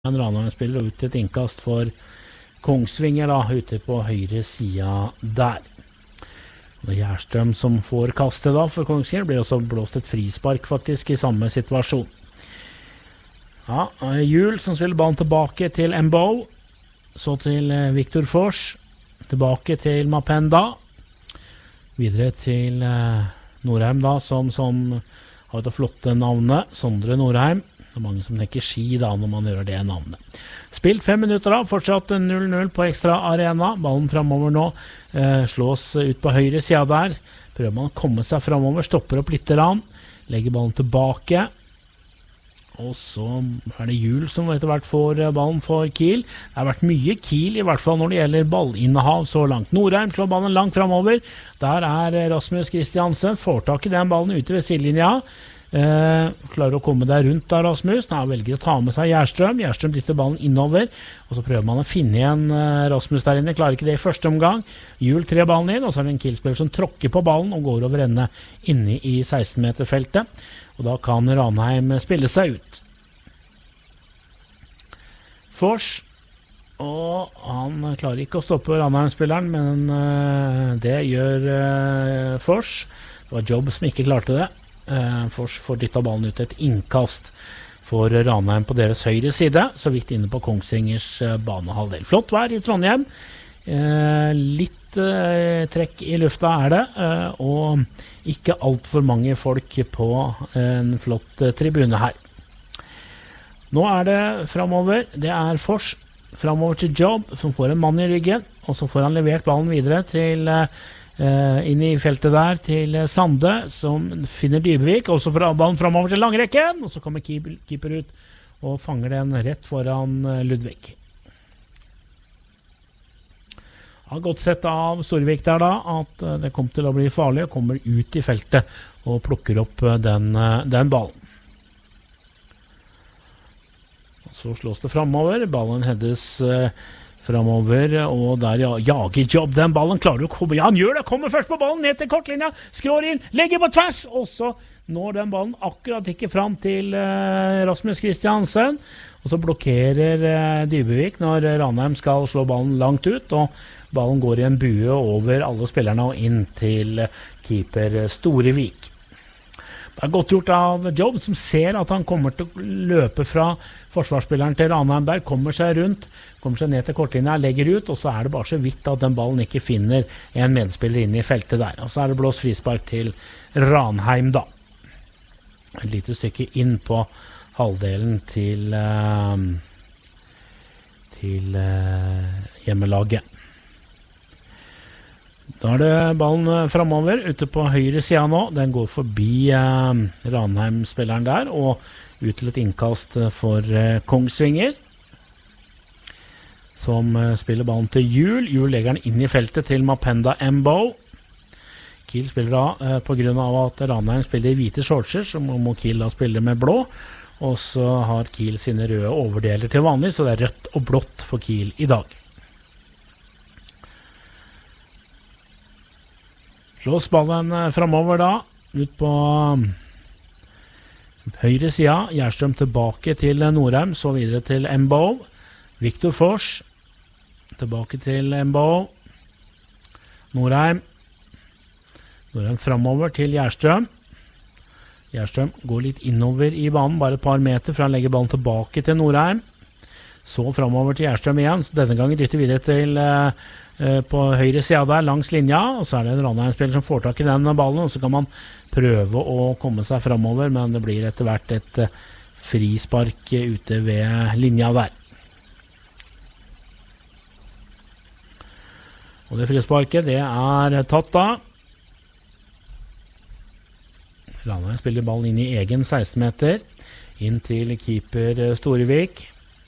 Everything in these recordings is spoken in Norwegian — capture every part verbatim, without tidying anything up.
En Ranheim spiller ut et innkast for Kongsvinger da, ute på høyre sida der. Det er Gjerstrøm som får kastet da for Kongsvinger. Det blir også blåst et frispark faktisk i samme situasjon. Ja, Juhl som spiller ballen tilbake til Mbo. Så til Viktor Fors. Tilbake til Mapenda. Videre til Norheim da, som, som har et flotte navnet. Sondre Norheim. Det er mange som tenker ski da når man gjør det navnet. Spilt fem minutter da, fortsatt null null på ekstra arena. Ballen fremover nå eh, slås ut på høyre sida der. Prøver man å komme seg fremover, stopper opp litt rann, legger ballen tilbake. Og så er det Juhl som etter hvert får ballen for Kiel. Det har vært mye Kiel, i hvert fall når det gjelder ballinnehav så langt. Norheim slår ballen langt fremover. Der er Rasmus Kristiansen, får tak i den ballen ute ved sidelinja. Eh, klarer å komme der rundt da Rasmus. Han velger å ta med seg Gjerstrøm. Gjerstrøm dytter ballen innover, og så prøver man å finne igjen eh, Rasmus der inne. Klarer ikke det i første omgang. Juhl tre ballen inn, og så er det en Kiel-spiller som tråkker på ballen og går over ende inne i seksten meter feltet. Og da kan Ranheim spille seg ut. Fors, og han klarer ikke å stoppe Ranheim-spilleren, men eh, det gjør eh, Fors. Det var Jobb som ikke klarte det. Uh, Fors får dyttet ballen ut et innkast for Ranheim på deres høyre side, så vidt inne på Kongsvingers uh, banehalvdel. Flott vær i Trondheim, uh, litt uh, trekk i lufta er det, uh, og ikke alt for mange folk på en flott uh, tribune her. Nå er det fremover, det er Fors fremover til Jobb, som får en mann i ryggen, og så får han levert ballen videre til uh, Uh, inn i feltet der til uh, Sande, som finner Dybevik, og så får ballen fremover til langrekken, og så kommer keeper, keeper ut og fanger den rett foran uh, Ludvig. Har godt sett av Storvik der da, at uh, det kom til å bli farlig, og kommer ut i feltet og plukker opp uh, den, uh, den ballen. Og så slås det fremover, ballen heades uh, fremover, og der jager Jobb den ballen, klarer å komme, ja han gjør det, kommer først på ballen, ned til kortlinja, skrår inn, legger på tvers, og så når den ballen akkurat ikke fram til uh, Rasmus Kristiansen, og så blokkerer uh, Dybevik når Ranheim skal slå ballen langt ut, og ballen går i en bue over alle spillerne og inn til uh, keeper Storevik. Det er godt gjort av Jobb, som ser at han kommer til å løpe fra forsvarsspilleren til Ranheim der, kommer seg rundt, kommer seg ned til kortlinja, legger ut, og så er det bare så vidt at den ballen ikke finner en medspiller inn i feltet der. Og så er det blåst frispark til Ranheim da. Et lite stykke inn på halvdelen til, uh, til uh, hjemmelaget. Da er det ballen fremover, ute på høyre sida nå. Den går forbi uh, Ranheim-spilleren der, og ut til et innkast for uh, Kongsvinger, som uh, spiller ballen til Juhl. Juhl legger den inn i feltet til Mapenda Mbo. Kiel spiller da, uh, på grunn av at Ranheim spiller i hvite shortser, så må Kiel da spille med blå, og så har Kiel sine røde overdeler til vanlig, så det er rødt og blått for Kiel i dag. Slås ballen uh, fremover da, ut på um, høyre sida. Gjerstrøm tilbake til uh, Norheim, så videre til Mbo. Viktor Fors tilbake til Mbo. Norheim. Norheim fremover til Gjerstrøm. Gjerstrøm går litt innover i banen, bare et par meter, for han legger ballen tilbake til Norheim. Så fremover til Gjerstrøm igjen. Denne gangen dytter videre til uh, uh, på høyre sida der, langs linja, og så er det en Ranheim-spiller som får tak i den ballen, og så kan man prøve å komme seg fremover, men det blir etter hvert et uh, frispark ute ved linja der. Og det frisparket, det er tatt da. Ranheim spiller ballen inn i egen seksten meter, inn til keeper Storevik.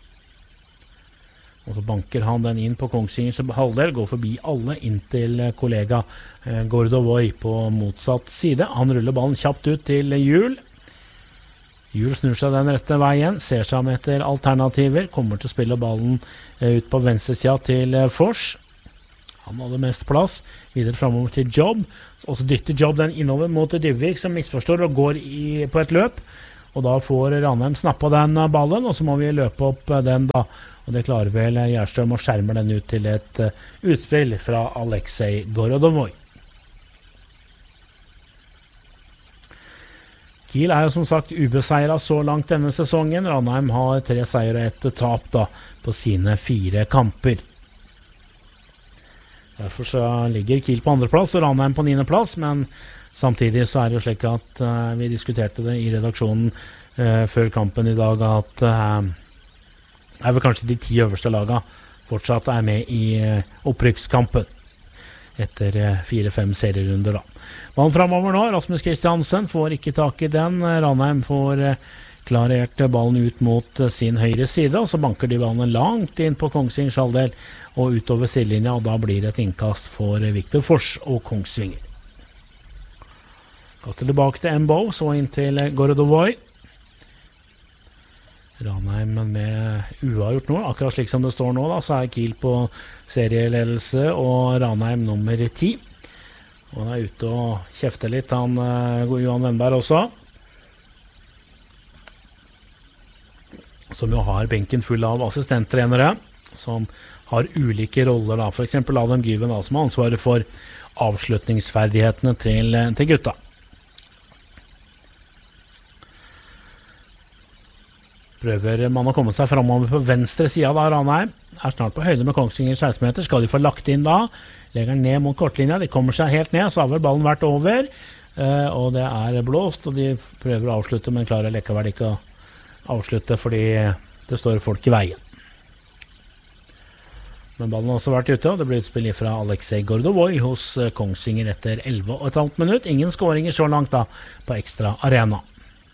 Og så banker han den inn på Kongsvingers halvdel, går forbi alle inn til kollega eh, Gordovoy på motsatt side. Han ruller ballen kjapt ut til Juhl. Juhl snur seg den rette veien, ser seg om etter alternativer, kommer til å spille ballen eh, ut på venstre sida til eh, Fors. Han hadde mest plass, videre fremover til Jobb, og så dytter Jobb den innover mot Dybvik, som misforstår og går i, på et løp, og da får Ranheim snappe den ballen, og så må vi løpe opp den da, og det klarer vel Gjerstrøm og skjermer den ut til et utspill fra Aleksej Gorodovoi. Kiel er jo som sagt ubeseiret så langt denne sesongen. Ranheim har tre seier og ett tap da, på sine fire kamper. Derfor så ligger Kiel på andreplass og Ranheim på niende plass, men samtidig så er det jo slik at uh, vi diskuterte det i redaksjonen uh, før kampen i dag, at uh, er vel kanskje de ti øverste laga fortsatt er med i uh, opprykkskampen etter uh, fire-fem serierunder da. Ballen fremover nå, Rasmus Kristiansen får ikke tak i den. Ranheim får uh, klarert ballen ut mot uh, sin høyre side, og så banker de ballen langt inn på Kongsvingers halvdel og utover sidelinja, og da blir det et innkast for uh, Viktor Fors og Kongsvinger. Kaster tilbake til Mbo, så inn til uh, Gorodovoi. Ranheim med uavgjort nå, akkurat slik som det står nå da, så er Kiel på serieledelse og Ranheim nummer ti. Og han er ute og kjefter litt, han uh, Johan Wennberg også. Som jo har benken full av assistenttrenere, som har ulike roller da. For eksempel Adam Gyven da, som har ansvaret for avslutningsferdighetene til, til gutta. Prøver man å komme seg fremover på venstre siden da, Ranheim. Er snart på høyde med Kongsvinger seksten meter. Skal de få lagt inn da? Legger den ned mot kortlinja. De kommer seg helt ned, så har vel ballen vært over. Uh, og det er blåst, og de prøver å avslutte, men klarer likevel ikke å avslutte, fordi det står folk i veien. Men ballen har også vært ute, og det blir utspill fra Aleksej Gorodovoi hos uh, Kongsvinger etter elleve og et halvt minutt. Ingen skåringer så langt da på ekstra arena.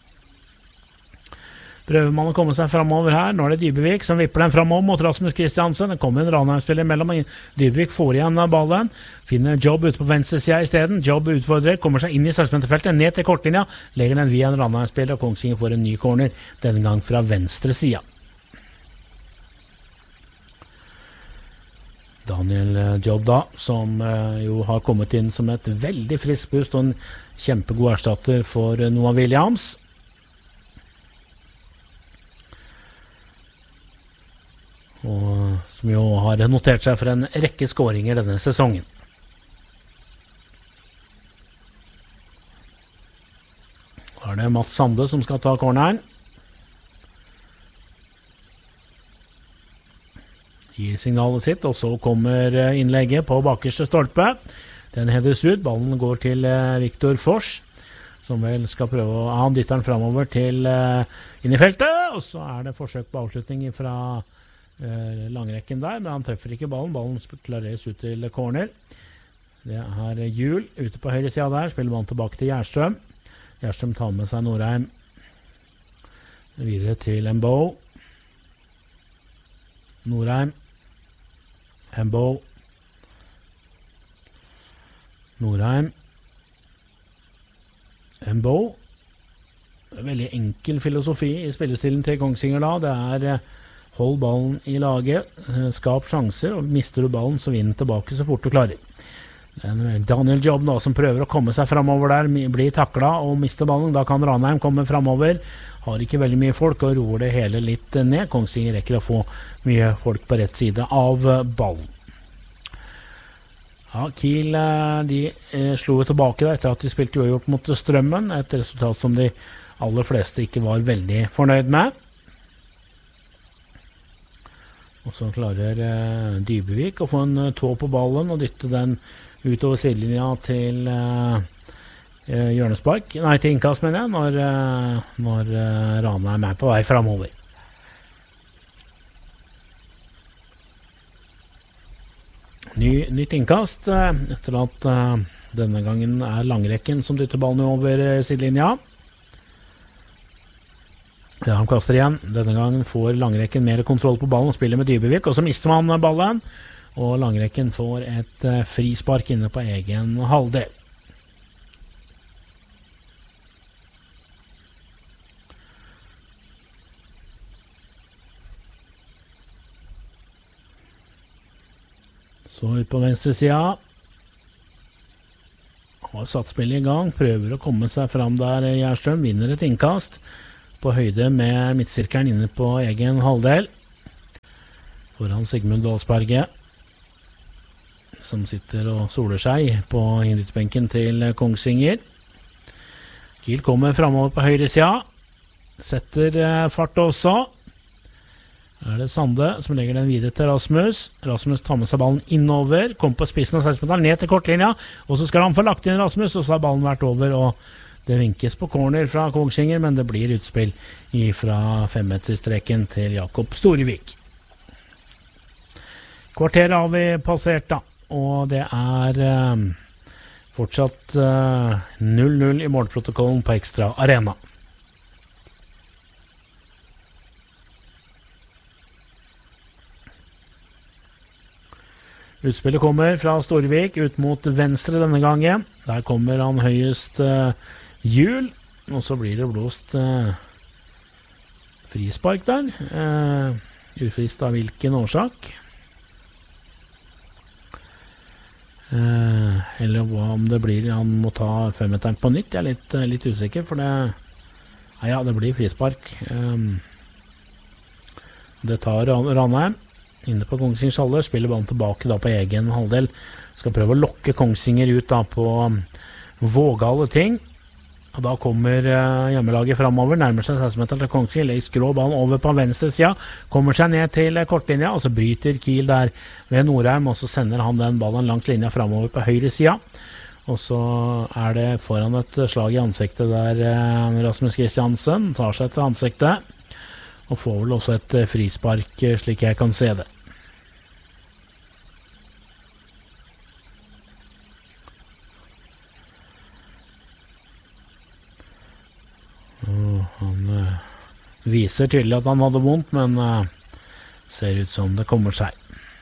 Prøver man å komme seg fremover her. Nå er det Dybevik som vipper den fremover mot Rasmus Kristiansen. Det kommer en Ranheim-spiller mellom. Dybevik får igjen ballen. Finner jobb ute på venstre siden i stedet. Jobb utfordrer. Kommer seg inn i seksten-meterfeltet. Ned til kortlinja. Legger den via en Ranheim-spiller, og Kongsvinger får en ny corner. Denne gang fra venstre siden. Daniel Jobb da, som eh, jo har kommet inn som et veldig frisk pust og en kjempegod erstatter for Noah Williams. Og som jo har notert seg for en rekke skåringer denne sesongen. Da er det Mats Sande som skal ta corneren. Gir signalet sitt, og så kommer innlegget på bakerste stolpe. Den hedes ut, ballen går til Viktor Fors, som vel skal prøve å ha dytteren fremover til inn i feltet, og så er det forsøk på avslutning fra langrekken der, men han treffer ikke ballen. Ballen klareres ut til corner. Det er Hjul ute på høyre siden der. Spiller ballen tilbake til Gjerstrøm. Gjerstrøm tar med seg Norheim videre til Mbo. Norheim. Mbo. Norheim. Mbo. Veldig enkel filosofi i spillestilen til Kongsvinger da. Det er hold ballen i laget, skap sjanser, og mister du ballen, så vinner tilbake så fort du klarer. Daniel Jobb da, som prøver å komme seg fremover der, blir taklet og mister ballen. Da kan Ranheim komme fremover. Har ikke veldig mye folk, og roer det hele litt ned. Kongsvinger rekker å få mye folk på rett side av ballen. Ja, Kiel de eh, slo tilbake da, etter at de spilte uavgjort mot Strømmen, et resultat som de aller fleste ikke var veldig fornøyd med. Og så klarer eh, Dybevik å få en uh, tå på ballen og dytte den utover sidelinja til uh, uh, hjørnespark. Nei, til innkast, mener jeg, når, uh, når uh, Ranheim er på vei fremover. Ny, nytt innkast, uh, etter at uh, denne gangen er langrekken som dytter ballen over uh, sidelinja. Ja, han kaster igjen. Denne gangen får langrekken mer kontroll på ballen og spiller med Dybevik, og så mister man ballen, og langrekken får et uh, frispark inne på egen halvdel. Så ut på venstre siden. Har satt spillet i gang, prøver å komme seg fram der. Gjerstrøm vinner et innkast. på høyde med midtsirkelen inne på egen halvdel. Foran Sigmund Dalsberget, som sitter og soler seg på innbytterbenken til Kongsvinger. Kiel kommer fremover på høyre sida, setter fart også. Er det Sande som legger den videre til Rasmus. Rasmus tar med seg ballen innover, kommer på spissen av seksten-meteren, ned til kortlinja, og så skal han få lagt inn Rasmus, og så har ballen vært over, og det vinkes på corner fra Kongsvinger, men det blir utspill fra femmeterstreken til Jakob Storevik. Kvarter har vi passert da, og det er eh, fortsatt eh, null null i målprotokollen på Ekstra Arena. Utspillet kommer fra Storevik ut mot venstre denne gangen. Der kommer han høyest eh, hjul, og så blir det blåst eh, frispark der. Eh, ufrist av hvilken årsak. Eh, eller hva om det blir, han må ta femmeteren på nytt. Jeg er litt, litt usikker, for det, nei, ja, det blir frispark. Eh, det tar Ranheim inne på Kongsvingers halvdel, spiller ballen tilbake da på egen halvdel, skal prøve å lokke Kongsvinger ut da på vågale ting, og da kommer uh, hjemmelaget fremover, nærmer seg seksten-meteren til Kongsvinger, legger skrå ballen over på venstre sida, kommer seg ned til kortlinja, og så bryter Kiel der ved Norheim, og så sender han den ballen langt linja fremover på høyre sida, og så er det foran et slag i ansiktet der uh, Rasmus Kristiansen tar seg til ansiktet, og får vel også et uh, frispark, uh, slik jeg kan se det. Og han uh, viser tydelig at han hadde vondt, men uh, ser ut som det kommer seg.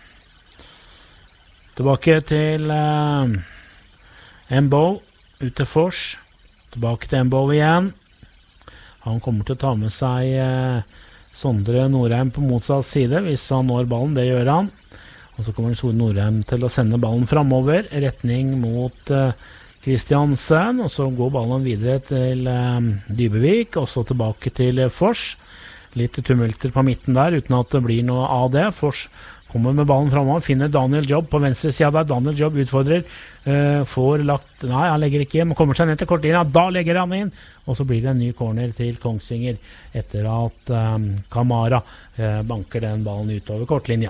Tilbake til uh, Embo, ut til Fors. Tilbake til Embo igjen. Han kommer til å ta med seg uh, Sondre Norheim på motsatt side, hvis han når ballen, det gjør han. Og så kommer Sondre Norheim til å sende ballen fremover, retning mot uh, Kristiansen, og så går ballen videre til eh, Dybevik, og så tilbake til eh, Fors. Litt tumulter på midten der, uten at det blir noe av det. Fors kommer med ballen fremover, finner Daniel Jobb på venstre siden der. Daniel Jobb utfordrer, eh, får lagt, nei, han legger ikke hjem, kommer seg ned til kortlinja, da legger han inn, og så blir det en ny corner til Kongsvinger, etter at eh, Kamara eh, banker den ballen utover kortlinja.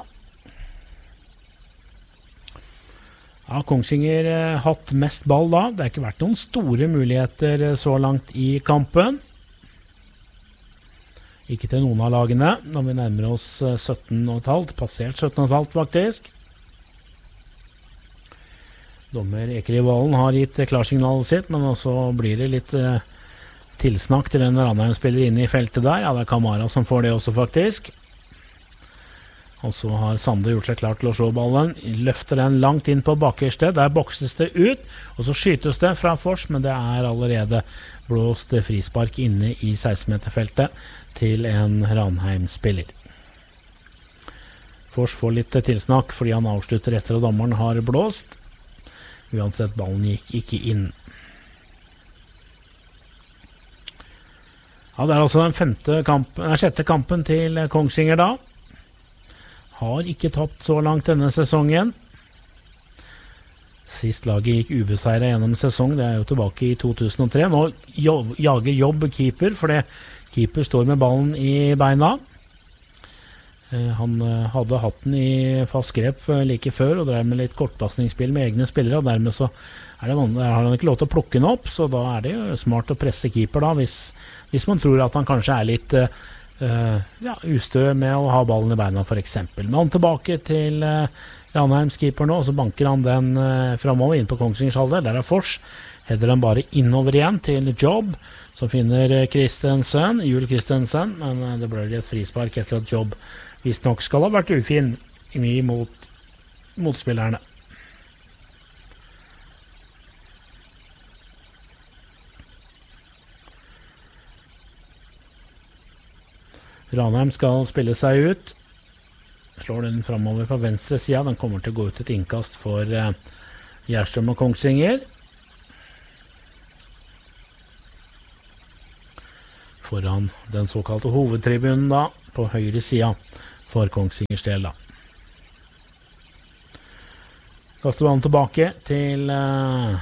Ja, Kongsvinger eh, hatt mest ball da. Det har ikke vært noen store muligheter eh, så langt i kampen. Ikke til noen av lagene, når vi nærmer oss eh, sytten komma fem, passert sytten komma fem faktisk. Dommer Ekeli Valen har gitt eh, klarsignalet sitt, men også blir det litt eh, tilsnakk til en Ranheim-spiller inne i feltet der. Ja, det er Kamara som får det også faktisk. Og så har Sande gjort seg klar til å slå ballen, løfter den langt inn på bakerste, der bokses det ut, og så skytes det fra Fors, men det er allerede blåst frispark inne i seksten-meterfeltet til en Ranheim-spiller. Fors får litt tilsnakk fordi han avslutter etter at dommeren har blåst. Uansett, ballen gikk ikke inn. Ja, det er altså den femte kampen, nei, sjette kampen til Kongsvinger da. Har ikke tapt så langt denne sesongen. Sist laget gikk ubeseiret gjennom sesong, det er jo tilbake i to tusen og tre. Nå jager Jobb keeper, fordi keeper står med ballen i beina. Han hadde hatt den i fast grep like før, og drev med litt kortpassningsspill med egne spillere, og dermed så er det vanlig, har han ikke lov til å plukke den opp, så da er det jo smart å presse keeper da, hvis, hvis man tror at han kanskje er litt Uh, ja, ustø med å ha ballen i beina for eksempel. Men han tilbake til uh, Ranheims keeper nå, og så banker han den uh, fremover inn på Kongsvingers halvdel. Der er Fors, header den bare innover igjen til Jobb, som finner uh, Kristensen, Jul Kristensen, men uh, det ble et frispark etter at Jobb visst nok skal ha vært ufin mot motspillerne. Ranheim skal spille seg ut. Slår den fremover på venstre sida. Den kommer til å gå ut et innkast for uh, Gjerstrøm og Kongsvinger. foran den såkalte hovedtribunen da, på høyre sida for Kongsvingers del da. Kaster ballen tilbake til uh,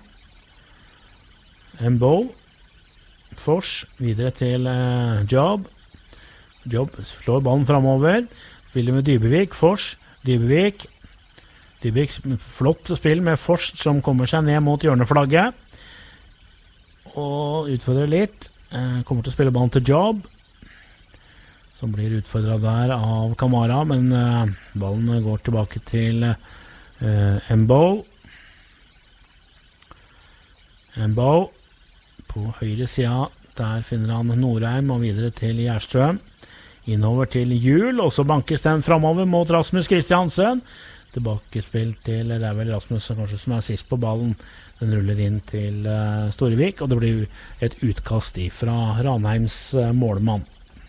Mbo. Fors, videre til uh, Job. Job slår ballen fremover. Spiller med Dybevik. Fors, Dybevik. Dybevik, flott spill med Fors som kommer seg ned mot hjørneflagget. Og utfordrer litt. Uh, kommer til å spille ballen til Job. Som blir utfordret der av Kamara, men uh, ballen går tilbake til uh, Mbo. Mbo på høyre sida, der finner han Norheim og videre til Gjerstrøm. Innover til Hjul, og så bankes den fremover mot Rasmus Kristiansen. Tilbakespill til, det er vel Rasmus som kanskje som er sist på ballen. Den ruller inn til uh, Storevik, og det blir et utkast fra Ranheims uh, målmann.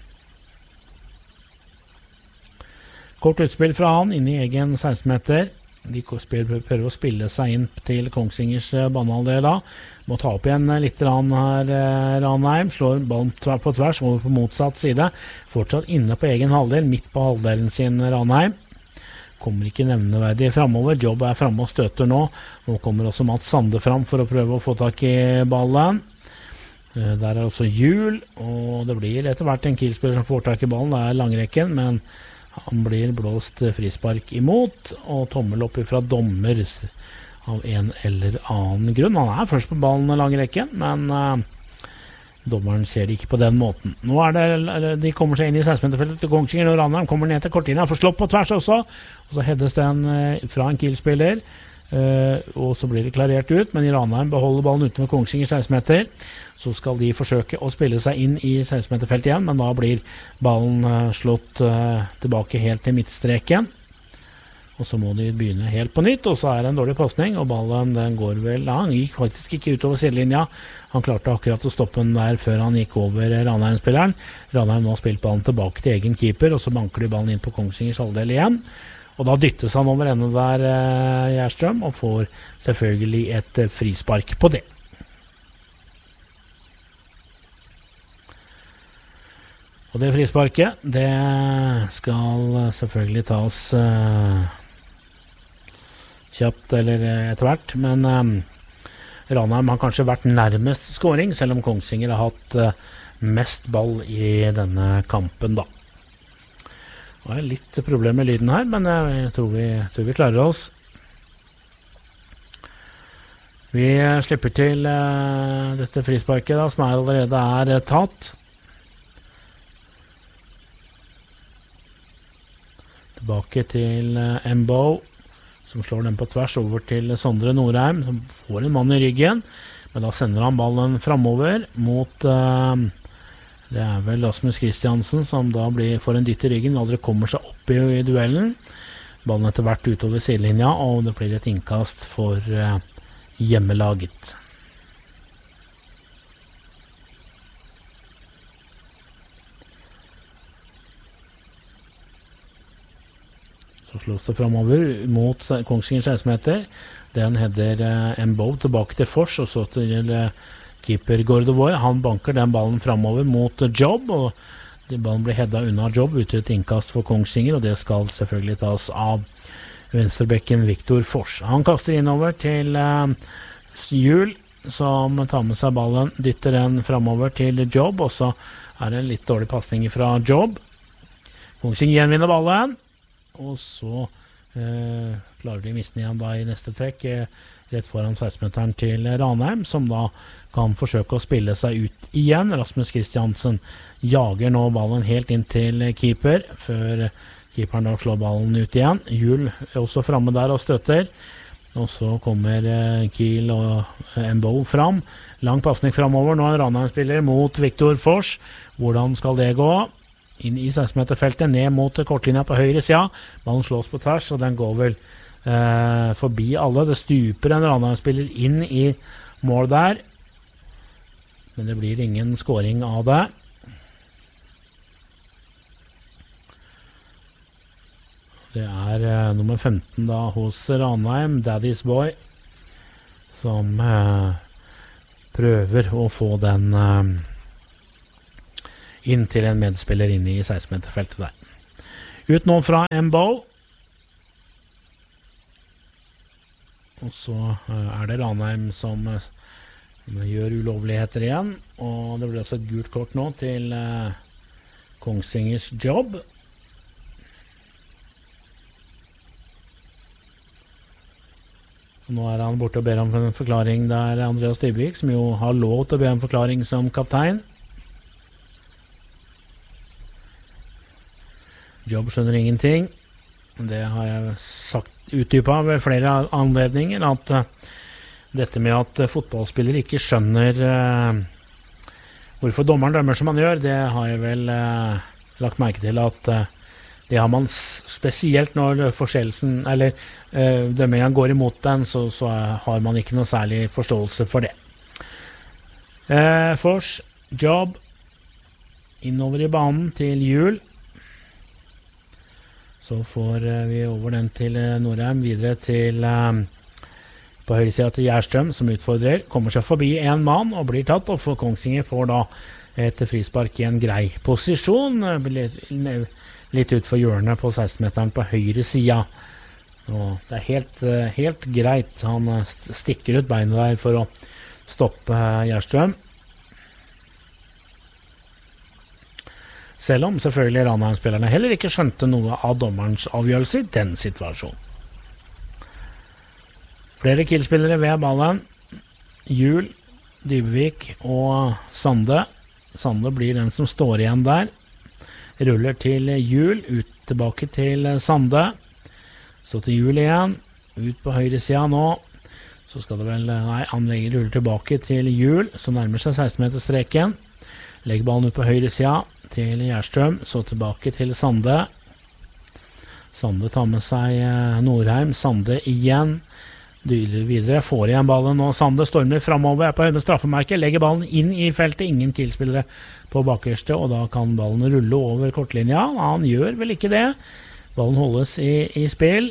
Kort utspill fra han, inn i egen seksten meter. De prøver å spille seg inn til Kongsvingers banehalvdel da. Må ta opp igjen litt rann her, Ranheim. Slår ballen på tvers over på motsatt side. Fortsatt inne på egen halvdel, midt på halvdelen sin Ranheim. Kommer ikke nevneverdig fremover. Jobb er fremme og støter nå. Nå kommer også Mats Sande fram for å prøve å få tak i ballen. Der er også Hjul, og det blir etter hvert en Kiel-spiller som får tak i ballen. Det er langrekken, men han blir blåst frispark imot, og tommel opp fra dommer av en eller annen grunn. Han er først på ballen langrekken, men uh, dommeren ser det ikke på den måten. Nå er det, de kommer seg inn i seksten-meterfeltet til Kongsvinger, og Ranheim kommer ned til kortlinja, får slått på tvers også, og så heades den uh, fra en Kiel-spiller, uh, og så blir det klarert ut, men i Ranheim beholder ballen utenfor Kongsvinger seksten meter. Så skal de forsøke å spille seg inn i seksten-meterfeltet igjen, men da blir ballen uh, slått uh, tilbake helt til midtstreken. Og så må de begynne helt på nytt, og så er det en dårlig passning, og ballen den går vel, ja, han gikk faktisk ikke utover sidelinja. Han klarte akkurat å stoppe den der før han gikk over Ranheim-spilleren. Ranheim nå har spilt ballen tilbake til egen keeper, og så banker de ballen inn på Kongsvingers halvdel igjen. Og da dyttes han over ende der, uh, Gjerstrøm, og får selvfølgelig et uh, frispark på det. Og det frisparket, det skal selvfølgelig tas uh, kjapt eller etter hvert, men um, Ranheim har kanskje vært nærmest scoring, selv om Kongsvinger har hatt uh, mest ball i denne kampen da. Det er litt problem med lyden her, men uh, jeg tror vi, tror vi klarer oss. Vi uh, slipper til uh, dette frisparket da, som allerede er uh, tatt. Tilbake til uh, Mbo, som slår den på tvers over til Sondre Norheim, som får en mann i ryggen, men da sender han ballen fremover mot, uh, det er vel Rasmus Kristiansen, som da blir, får en dytt i ryggen, aldri kommer seg opp i, i duellen. Ballen etter hvert utover sidelinja, og det blir et innkast for uh, hjemmelaget. Så slås det fremover mot Kongsvinger seksten meter. Den header uh, Mbo tilbake til Fors, og så til uh, keeper Gordovoy. Han banker den ballen fremover mot uh, Job, og ballen blir headet unna Job ut til et innkast for Kongsvinger, og det skal selvfølgelig tas av venstrebekken Viktor Fors. Han kaster innover til uh, Hjul, som tar med seg ballen, dytter den fremover til Job, og så er det en litt dårlig passning fra Job. Kongsvinger gjenvinner ballen, og så eh, klarer de misten igjen da i neste trekk, eh, rett foran seksten-meteren til Ranheim, som da kan forsøke å spille seg ut igjen. Rasmus Kristiansen jager nå ballen helt inn til keeper, før keeperen da slår ballen ut igjen. Hjul er også fremme der og støtter, og så kommer eh, Kiel og eh, Mbo fram. Lang passning fremover, nå en Ranheim-spiller mot Viktor Fors. Hvordan skal det gå? Inn i seksten-meterfeltet, ned mot kortlinja på høyre sida. Ballen slås på tvers, og den går vel eh, forbi alle. Det stuper en Ranheim-spiller inn i mål der, men det blir ingen scoring av det. Det er eh, nummer femten da hos Ranheim, Daddy's Boy, som eh, prøver å få den eh, inn til en medspiller inne i seksten-meterfeltet der. Ut nå fra Mbo. Og så er det Ranheim som gjør ulovligheter igjen, og det blir også et gult kort nå til uh, Kongsvingers Jobb. Nå er han borte og ber om en forklaring der, Andreas Dybvik, som jo har lov til å be om forklaring som kaptein. Jobb skjønner ingenting. Det har jeg sagt utdypet ved flere anledninger, at uh, dette med at uh, fotballspillere ikke skjønner uh, hvorfor dommeren dømmer som han gjør, det har jeg vel uh, lagt merke til at uh, det har man spesielt når forskjellelsen, eller uh, dømmingen går imot den, så, så har man ikke noe særlig forståelse for det. Uh, Fors, Jobb, innover i banen til Hjul. Så får uh, vi over den til uh, Norheim, videre til uh, på høyre siden til Gjerstrøm, som utfordrer, kommer seg forbi en mann og blir tatt, og for Kongsvinger får da et frispark i en grei posisjon, litt, litt ut for hjørnet på seksten-meteren på høyre siden. Og det er helt, helt greit, han stikker ut beinet der for å stoppe Gjerstrøm. Selv om selvfølgelig Ranheim-spillerne heller ikke skjønte noe av dommerens avgjørelse i den situasjonen. Flere killspillere ved ballen. Hjul, Dybvik og Sande. Sande blir den som står igjen der. Ruller til Hjul, ut tilbake til Sande. Så til Hjul igjen. Ut på høyre siden nå. Så skal det vel, nei, han legger ruller tilbake til Hjul, som nærmer seg seksten-meterstreken. Legger ballen ut på høyre siden til Gjerstrøm, så tilbake til Sande. Sande tar med seg Norheim. Sande igjen. Dyler videre, får igjen ballen nå. Sande stormer fremover, er på høyde straffemerket, legger ballen inn i feltet, ingen killspillere på bakerste, og da kan ballen rulle over kortlinja. Han gjør vel ikke det. Ballen holdes i, i spill.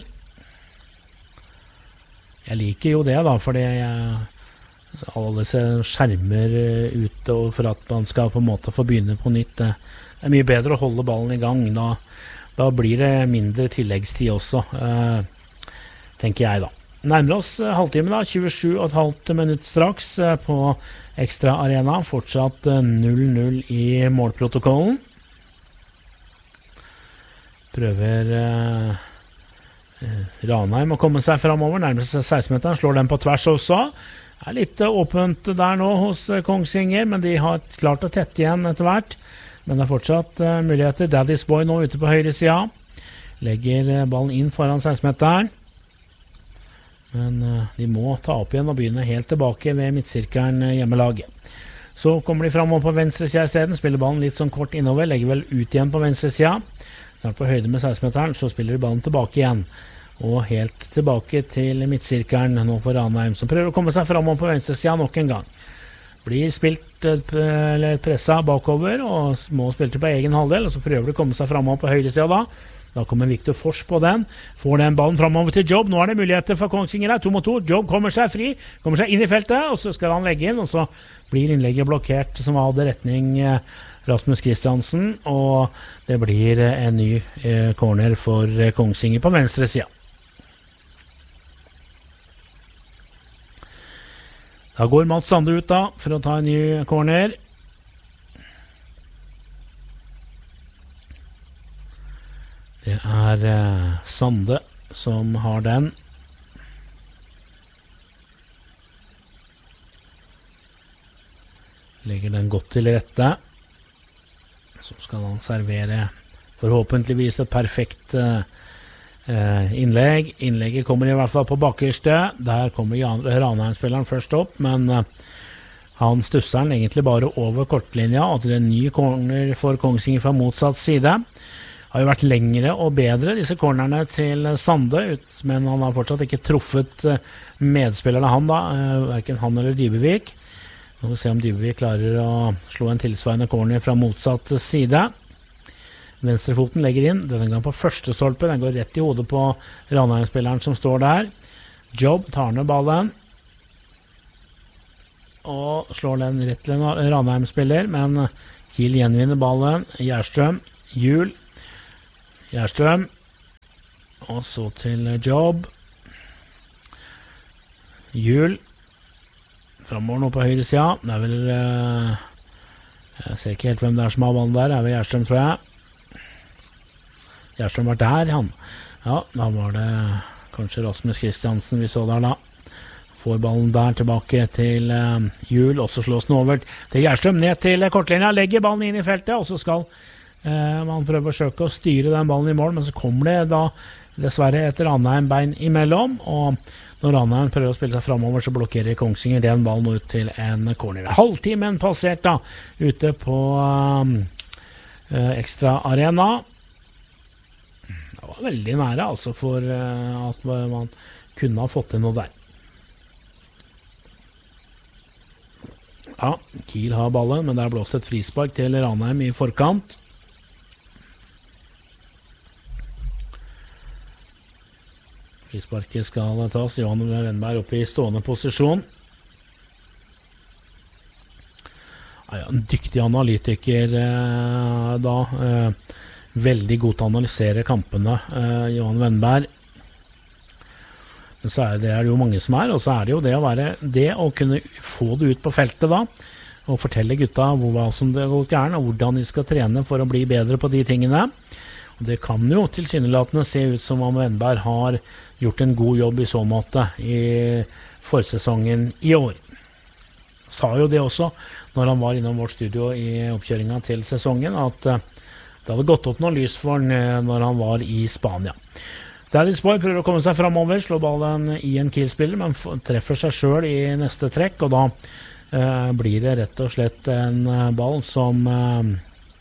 Jeg liker jo det da, fordi jeg, alle disse skjermer ut og for at man skal på en måte få begynne på nytt. Det er mye bedre å holde ballen i gang. Da, da blir det mindre tilleggstid også, eh, tenker jeg da. Nærmer oss halvtime da, tjuesju og et halvt minutt straks på Ekstra Arena. Fortsatt null null i målprotokollen. Prøver eh, Ranheim å komme seg fremover, nærmer seg seksten-meteren, slår den på tvers også. Det er litt åpent der nå hos Kongsvinger, men de har klart å tette igjen etter hvert. Men det er fortsatt uh, muligheter. Daddy's Boy nå ute på høyre siden. Legger uh, ballen inn foran seksten-meteren. Men uh, de må ta opp igjen og begynne helt tilbake ved midtsirkelen uh, hjemmelaget. Så kommer de fremover på venstre siden i stedet, spiller ballen litt sånn kort innover, legger vel ut igjen på venstre siden. Snart på høyde med seksten-meteren, så spiller de ballen tilbake igjen. Og helt tilbake til midtsirkelen nå for Ranheim, som prøver å komme seg fremover på venstre siden nok en gang. Blir spilt uh, eller presset bakover, og må spille til på egen halvdel, og så prøver de å komme seg fremover på høyre siden da. Da kommer Victor Fors på den, får den ballen fremover til Jobb. Nå er det muligheter for Kongsvinger her, to mot to. Jobb kommer seg fri, kommer seg inn i feltet, og så skal han legge inn, og så blir innlegget blokkert som hadde retning eh, Rasmus Kristiansen, og det blir eh, en ny eh, corner for eh, Kongsvinger på venstre siden. Da går Mats Sande ut da, for å ta en ny corner. Det er eh, Sande som har den. Legger den godt til rette. Så skal han servere forhåpentligvis et perfekt eh, innlegg. Innlegget kommer i hvert fall på bakerste. Der kommer Ranheim-spilleren først opp, men eh, han stusser den egentlig bare over kortlinja, og til en ny corner for Kongsvinger fra motsatt side. Har jo vært lengre og bedre, disse cornerne til Sande, ut, men han har fortsatt ikke truffet medspillerne han da, hverken han eller Dybvik. Nå får vi se om Dybvik klarer å slå en tilsvarende corner fra motsatt side. Venstrefoten legger inn, denne gang på første stolpe, den går rett i hodet på Ranheim-spilleren som står der. Jobb tar ned ballen, og slår den rett til en Ranheim-spiller, men Kiel gjenvinner ballen. Gjerstrøm, Hjul. Gjerstrøm. Og så til Jobb. Hjul. Fremover nå på høyre sida. Det er vel... Uh, jeg ser ikke helt hvem det er som har ballen der. Det er vel Gjerstrøm, tror jeg. Gjerstrøm var der, han. Ja, da var det kanskje Rasmus Kristiansen vi så der da. Får ballen der tilbake til uh, Hjul, og så slås den over til Gjerstrøm ned til kortlinja, legger ballen inn i feltet, og så skal uh, man prøve å forsøke å styre den ballen i mål, men så kommer det da dessverre et Ranheim-bein imellom, og når Ranheim prøver å spille seg fremover, så blokkerer Kongsvinger den ballen ut til en corner. Halvtimen passert da, ute på uh, uh, ekstra arena. Det var veldig nære, altså, for uh, at man kunne ha fått til noe der. Ja, Kiel har ballen, men det er blåst et frispark til Ranheim i forkant. Frisparket skal tas. Johan Wennberg oppe i stående posisjon. Ja, en dyktig analytiker eh, da. Eh, veldig god til å analysere kampene, eh, Johan Wennberg. Men så er det, er det jo mange som er, og så er det jo det å være det å kunne få det ut på feltet da, og fortelle gutta hva som det går gærent, og hvordan de skal trene for å bli bedre på de tingene. Og det kan jo tilsynelatende se ut som om Wennberg har gjort en god jobb i så måte i forsesongen i år. Sa jo det også når han var innom vårt studio i oppkjøringen til sesongen, at det hadde gått opp noe lys for han når han var i Spania. Daddy's Boy prøver å komme seg fremover, slår ballen i en Kiel-spiller, men treffer seg selv i neste trekk, og da eh, blir det rett og slett en uh, ball som uh,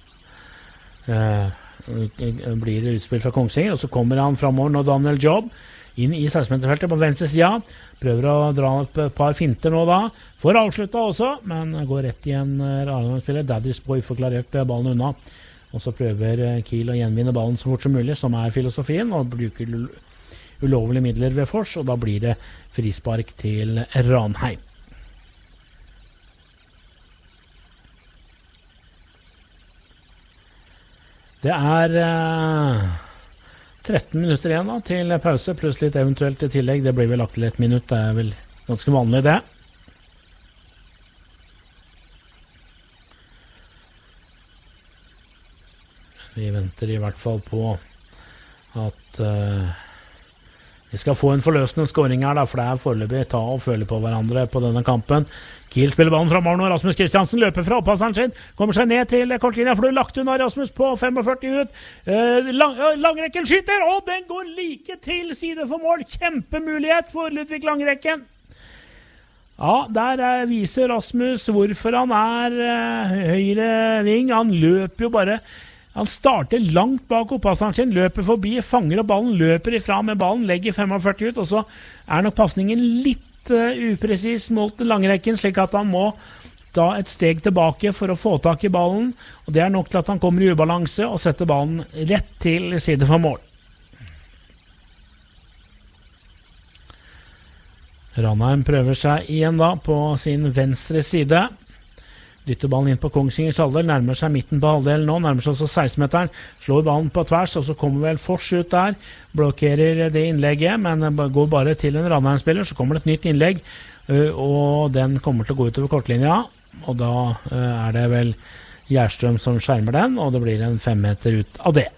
uh, blir utspilt fra Kongsvinger, og så kommer han fremover når Daniel Jobb inn i seksten-meterfeltet på venstre sida, prøver å dra et par finter nå da, får avsluttet også, men går rett i en Ranheim-spiller. Daddy's Boy får klarert ballen unna. Og så prøver Kiel å gjenvinne ballen så fort som mulig, som er filosofien, og bruker ulovlige midler ved fors, og da blir det frispark til Ranheim. Det er eh, tretten minutter igjen da, til pause, pluss litt eventuelt i tillegg. Det blir vel lagt til et minutt, det er vel ganske vanlig det. Vi venter i hvert fall på at uh, vi skal få en forløsende scoring her, da, for det er foreløpig ta og føle på hverandre på denne kampen. Kiel spiller ballen fremover nå, Rasmus Kristiansen løper fra opppasseren sin, kommer seg ned til kortlinja, for du har lagt unna Rasmus på femogførti ut. Uh, lang, uh, Langrekken skyter, og den går like til side for mål. Kjempemulighet for Ludvig Langrekken. Ja, der uh, viser Rasmus hvorfor han er uh, høyre ving. Han løper jo bare... Han starter langt bak opppasseren sin, løper forbi, fanger opp ballen, løper ifra med ballen, legger femogførti ut, og så er nok passningen litt uh, upresis mot Langrekken, slik at han må ta et steg tilbake for å få tak i ballen, og det er nok til at han kommer i ubalanse og setter ballen rett til side for mål. Ranheim prøver seg igjen da på sin venstre side. Dytter ballen inn på Kongsvingers halvdel, nærmer seg midten på halvdelen nå, nærmer seg også seksten-meteren, slår ballen på tvers, og så kommer vel Fors ut der, blokkerer det innlegget, men går bare til en Ranheim-spiller, så kommer det et nytt innlegg, og den kommer til å gå utover kortlinja, og da er det vel Gjerstrøm som skjermer den, og det blir en fem meter ut av det.